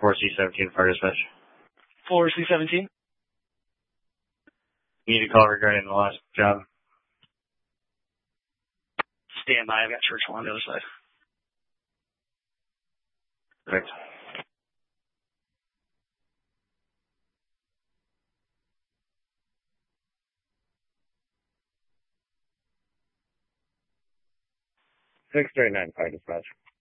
4C17 fire dispatch. 4C17? You need a call regarding the last job. Stand by. I've got Churchill on the other side. Perfect. Six 39 fire dispatch.